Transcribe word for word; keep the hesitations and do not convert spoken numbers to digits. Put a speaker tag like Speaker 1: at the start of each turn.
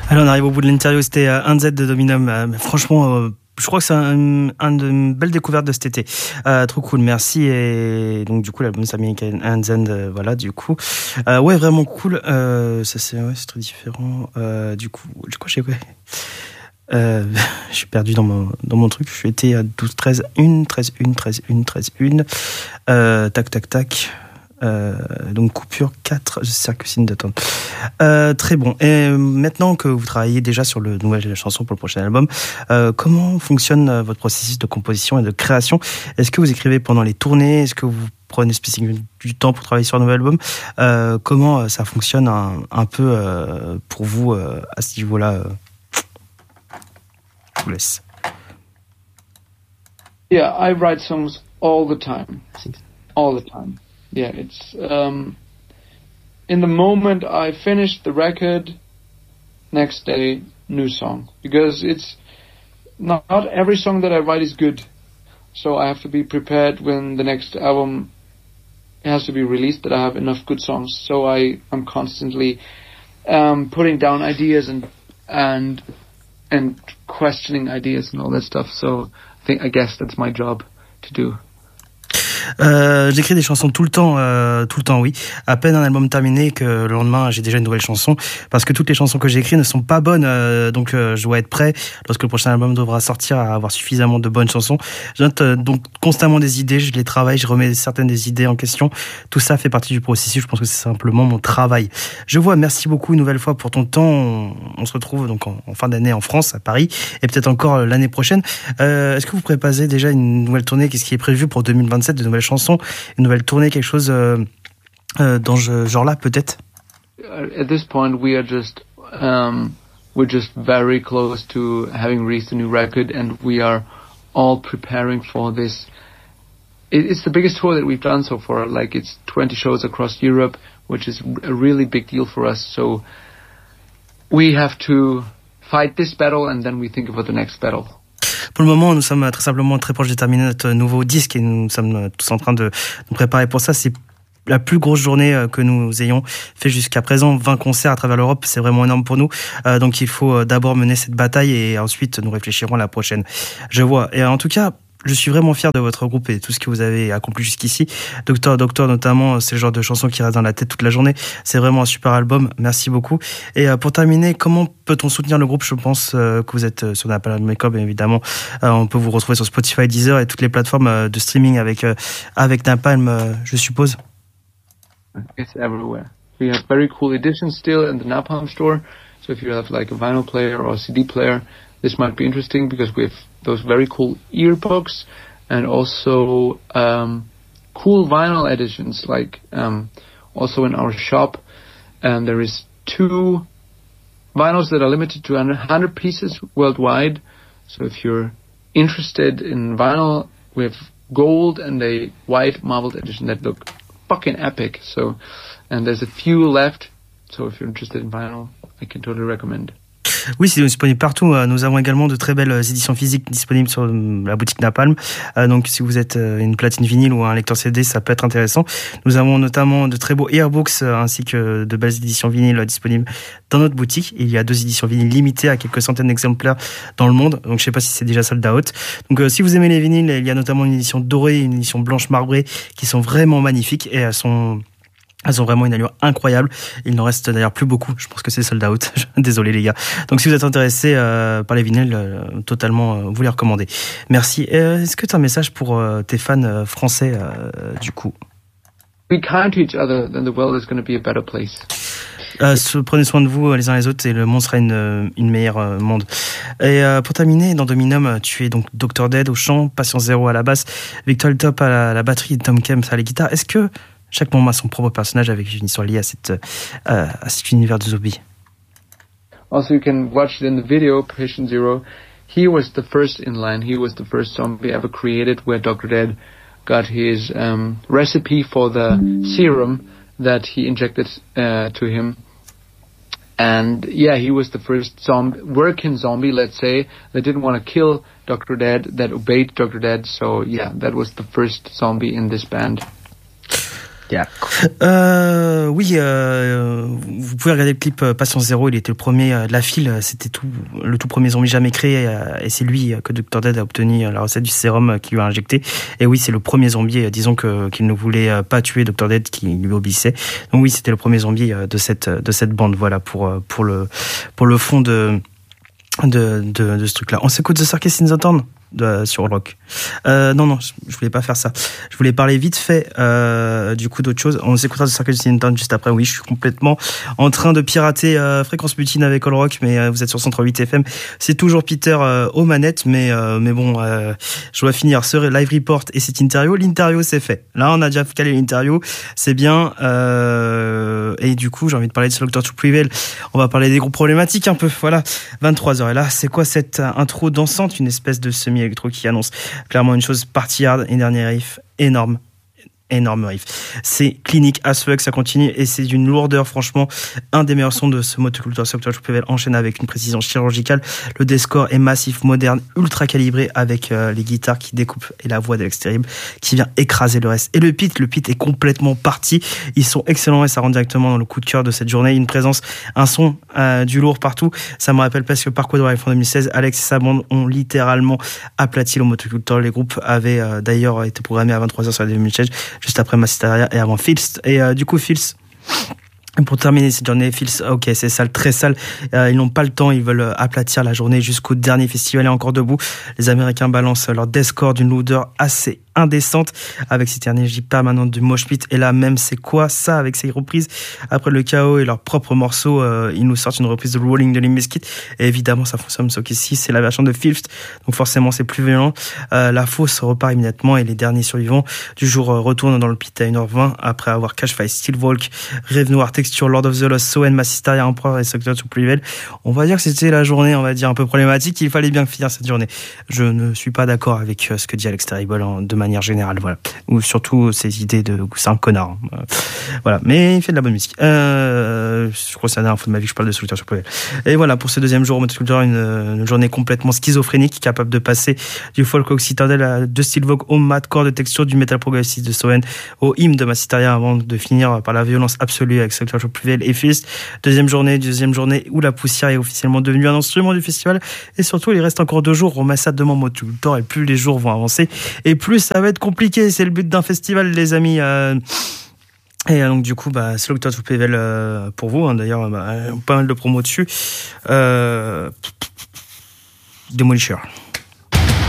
Speaker 1: Alors on arrive au bout de l'interview, c'était euh, un Z de Dominum. Euh, mais franchement, euh, je crois que c'est un, un de une belle découverte de cet été. Euh, trop cool, merci. Et donc du coup l'album s'appelle un Z, euh, voilà du coup. Euh, ouais, vraiment cool. Euh, ça c'est ouais, c'est très différent. Euh, du coup, je crois que j'ai ouais. Euh, je suis perdu dans mon dans mon truc. Je suis été à douze, treize, un, treize, un, treize, un, treize, un. Euh, tac tac tac. Euh, donc coupure quatre, Circus in the Town. Euh, très bon. Et maintenant que vous travaillez déjà sur le nouvelle chanson pour le prochain album, euh, comment fonctionne votre processus de composition et de création? Est-ce que vous écrivez pendant les tournées? Est-ce que vous prenez spécifiquement du temps pour travailler sur un nouvel album? euh, Comment ça fonctionne un, un peu euh, pour vous euh, à ce niveau-là? euh, Je vous laisse.
Speaker 2: Yeah, I write songs all the time. All the time. Yeah, it's um in the moment I finish the record, next day new song, because it's not, not every song that I write is good, so I have to be prepared when the next album has to be released that I have enough good songs. So I I'm constantly um putting down ideas and and and questioning ideas and all that stuff. So I think I guess that's my job to do.
Speaker 1: Euh, j'écris des chansons tout le temps, euh, tout le temps, oui. À peine un album terminé que le lendemain j'ai déjà une nouvelle chanson, parce que toutes les chansons que j'ai écrites ne sont pas bonnes, euh, donc euh, je dois être prêt lorsque le prochain album devra sortir à avoir suffisamment de bonnes chansons. Je note euh, donc constamment des idées, je les travaille, je remets certaines des idées en question. Tout ça fait partie du processus. Je pense que c'est simplement mon travail. Je vois. Merci beaucoup une nouvelle fois pour ton temps. On, on se retrouve donc en, en fin d'année en France, à Paris, et peut-être encore l'année prochaine. Euh, est-ce que vous préparez déjà une nouvelle tournée? Qu'est-ce qui est prévu pour deux mille vingt-sept? De nouvelles chansons, une nouvelle tournée, quelque chose euh, euh, dans ce genre-là, peut-être?
Speaker 2: At this point, we are just um, we're just very close to having released a new record, and we are all preparing for this. It, it's the biggest tour that we've done so far. Like, it's twenty shows across Europe, which is a really big deal for us. So we have to fight this battle, and then we think about the next battle.
Speaker 1: Pour le moment, nous sommes très simplement très proches de terminer notre nouveau disque et nous sommes tous en train de nous préparer pour ça. C'est la plus grosse journée que nous ayons fait jusqu'à présent, vingt concerts à travers l'Europe, c'est vraiment énorme pour nous. Euh, donc il faut d'abord mener cette bataille et ensuite nous réfléchirons à la prochaine. Je vois. Et en tout cas, je suis vraiment fier de votre groupe et tout ce que vous avez accompli jusqu'ici. Docteur Docteur notamment, c'est le genre de chanson qui reste dans la tête toute la journée. C'est vraiment un super album. Merci beaucoup. Et pour terminer, comment peut-on soutenir le groupe? Je pense que vous êtes sur Napalm Records, bien évidemment. On peut vous retrouver sur Spotify, Deezer et toutes les plateformes de streaming avec avec Napalm, je suppose.
Speaker 2: It's everywhere. We have very cool editions still in the Napalm store. So if you have like a vinyl player or a C D player, this might be interesting because we have those very cool earbuds and also um, cool vinyl editions, like um, also in our shop. And there is two vinyls that are limited to one hundred pieces worldwide. So if you're interested in vinyl, we have gold and a white marbled edition that look fucking epic. So, and there's a few left. So if you're interested in vinyl, I can totally recommend.
Speaker 1: Oui, c'est disponible partout. Nous avons également de très belles éditions physiques disponibles sur la boutique Napalm. Donc, si vous êtes une platine vinyle ou un lecteur C D, ça peut être intéressant. Nous avons notamment de très beaux earbooks ainsi que de belles éditions vinyles disponibles dans notre boutique. Il y a deux éditions vinyles limitées à quelques centaines d'exemplaires dans le monde. Donc, je sais pas si c'est déjà sold out. Donc, si vous aimez les vinyles, il y a notamment une édition dorée et une édition blanche marbrée qui sont vraiment magnifiques et elles sont... Elles ont vraiment une allure incroyable. Il n'en reste d'ailleurs plus beaucoup. Je pense que c'est sold out. Désolé les gars. Donc si vous êtes intéressés euh, par les vinyles, euh, totalement, euh, vous les recommandez. Merci. Euh, est-ce que tu as un message pour euh, tes fans euh, français euh, du coup?
Speaker 2: Be kind to each other, then the world is going to be a better place.
Speaker 1: Euh, prenez soin de vous les uns les autres et le monde sera une, une meilleure euh, monde. Et euh, pour terminer, dans Dominum, tu es donc docteur Dead au chant, Patient Zero à la basse, Victor Top à la, la batterie, Tom Kemp à la guitare. Est-ce que chaque membre a son propre personnage avec une histoire liée à, cette, euh, à cet univers de zombies?
Speaker 2: Also, you can watch it in the video, Patient Zero. He was the first in line. He was the first zombie ever created where Doctor Dead got his um, recipe for the serum that he injected uh, to him. And yeah, he was the first zombie, working zombie, let's say, that didn't want to kill Doctor Dead, that obeyed Doctor Dead. So yeah, that was the first zombie in this band.
Speaker 3: Yeah.
Speaker 1: Euh, oui, euh, vous pouvez regarder le clip Patient Zero, il était le premier de la file, c'était tout, le tout premier zombie jamais créé, et c'est lui que docteur Dead a obtenu la recette du sérum qu'il lui a injecté. Et oui, c'est le premier zombie, disons que qu'il ne voulait pas tuer docteur Dead, qui lui obéissait. Donc oui, c'était le premier zombie de cette de cette bande. Voilà pour pour le pour le fond de de de, de ce truc-là. On s'écoute The Circus in the Town de, sur Rock. Euh, non, non, je voulais pas faire ça. Je voulais parler vite fait euh, du coup d'autre chose. On s'écoutera The Circus in the Town juste après. Oui, je suis complètement en train de pirater euh, Fréquence Mutine avec All Rock, mais euh, vous êtes sur cent trois virgule huit F M. C'est toujours Peter euh, aux manettes, mais euh, mais bon, euh, je dois finir ce live report et cette interview. L'interview, c'est fait. Là, on a déjà calé l'interview, c'est bien. Euh, et du coup, j'ai envie de parler de Selector to Prevail. On va parler des groupes problématiques un peu. Voilà, vingt-trois heures. Et là, c'est quoi cette intro dansante, une espèce de semi électro qui annonce clairement une chose party hard et dernier riff énorme. Énorme riff. C'est clinique as fuck, ça continue et c'est d'une lourdeur, franchement. Un des meilleurs sons de ce motoculture Selector to Prevail enchaîne avec une précision chirurgicale. Le deathcore est massif, moderne, ultra calibré avec euh, les guitares qui découpent et la voix d'Alex Terrible qui vient écraser le reste. Et le pit, le pit est complètement parti. Ils sont excellents et ça rentre directement dans le coup de cœur de cette journée. Une présence, un son, euh, du lourd partout. Ça me rappelle presque Parkway Drive en deux mille seize. Alex et sa bande ont littéralement aplati le motoculture. Les groupes avaient euh, d'ailleurs été programmés à vingt-trois heures sur la deux mille seize. Juste après Massisteria et avant Fils. Et euh, du coup, Fils, pour terminer cette journée, Fils, ok, c'est sale, très sale. Euh, ils n'ont pas le temps, ils veulent aplatir la journée jusqu'au dernier festival et encore debout. Les Américains balancent leur deathcore d'une lourdeur assez indécente avec cette énergie permanente du mosh pit. Et là même, c'est quoi ça avec ces reprises après le chaos et leurs propres morceaux, euh, ils nous sortent une reprise de Rolling de Limp Bizkit et évidemment ça fonctionne, sauf qu'ici c'est la version de Filth, donc forcément c'est plus violent. Euh, la fosse repart immédiatement et les derniers survivants du jour euh, retournent dans le pit à une heure vingt après avoir Cash Fight, Steel Walk, Rêve Noir, Texture, Lord of the Lost, Soen, Massisteria, Emperor et Selector to Prevail. On va dire que c'était la journée, on va dire un peu problématique, il fallait bien finir cette journée. Je ne suis pas d'accord avec euh, ce que dit Alex Terrible en, de manière générale, voilà. Ou surtout ces idées de c'est un connard. Hein. Voilà, mais il fait de la bonne musique. Euh, je crois que c'est la dernière fois de ma vie que je parle de Selector to Prevail. Et voilà, pour ce deuxième jour, Motoculture, une, une journée complètement schizophrénique, capable de passer du folk occidental à de style vogue au madcore de texture, du metal progressiste de Soen au hymne de Massisteria avant de finir par la violence absolue avec Selector to Prevail et Fist. Deuxième journée, deuxième journée où la poussière est officiellement devenue un instrument du festival et surtout il reste encore deux jours. On met ça demain Motoculture et plus les jours vont avancer et plus ça va être compliqué. C'est le but d'un festival, les amis. Euh... Et donc du coup, bah, Selector to Prevail euh, pour vous. Hein, d'ailleurs, bah, pas mal de promos dessus. Euh... Demolisher.